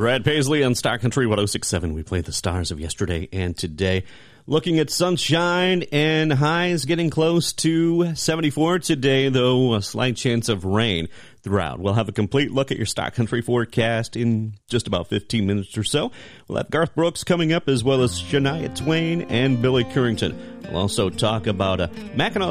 Brad Paisley on Star Country 106.7. We played the stars of yesterday and today. Looking at sunshine and highs getting close to 74 today, though a slight chance of rain throughout. We'll have a complete look at your Star Country forecast in just about 15 minutes or so. We'll have Garth Brooks coming up, as well as Shania Twain and Billy Currington. We'll also talk about Mackinac